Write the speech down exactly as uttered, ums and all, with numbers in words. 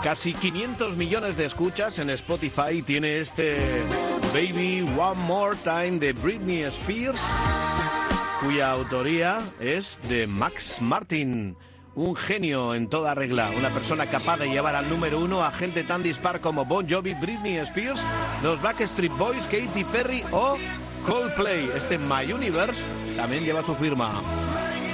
Casi quinientos millones de escuchas en Spotify tiene este Baby One More Time de Britney Spears, cuya autoría es de Max Martin. Un genio en toda regla, una persona capaz de llevar al número uno a gente tan dispar como Bon Jovi, Britney Spears, los Backstreet Boys, Katy Perry o Coldplay. Este My Universe también lleva su firma.